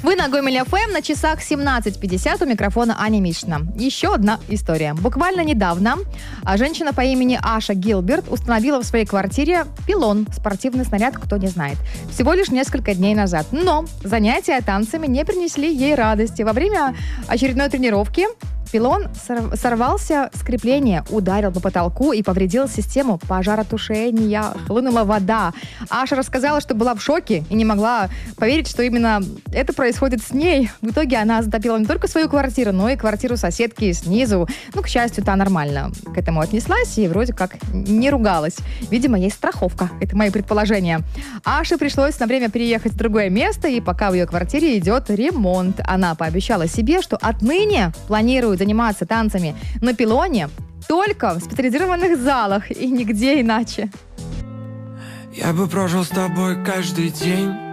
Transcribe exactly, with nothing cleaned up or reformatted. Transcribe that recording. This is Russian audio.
Вы на Гомель эф эм, на часах семнадцать пятьдесят, у микрофона Аня Мишина. Еще одна история. Буквально недавно женщина по имени Аша Гилберт установила в своей квартире пилон, спортивный снаряд, кто не знает, всего лишь несколько дней назад. Но занятия танцами не принесли ей радости. Во время очередной тренировки пилон сорвался с крепления, ударил по потолку и повредил систему пожаротушения. Хлынула вода. Аша рассказала, что была в шоке и не могла поверить, что именно это происходит с ней. В итоге она затопила не только свою квартиру, но и квартиру соседки снизу. Ну, к счастью, та нормально к этому отнеслась и вроде как не ругалась. Видимо, есть страховка. Это мои предположения. Аше пришлось на время переехать в другое место, и пока в ее квартире идет ремонт. Она пообещала себе, что отныне планирует заниматься танцами на пилоне только в специализированных залах и нигде иначе. Я бы прожил с тобой каждый день,